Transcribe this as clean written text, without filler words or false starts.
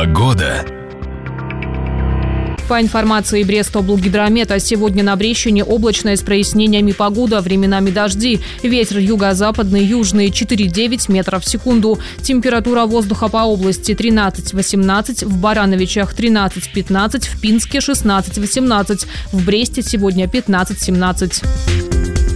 Погода. По информации Брестоблгидромета, сегодня на Брещине облачная с прояснениями погода, временами дожди. Ветер юго-западный, южный 4,9 метров в секунду. Температура воздуха по области 13-18, в Барановичах 13-15, в Пинске 16-18, в Бресте сегодня 15-17.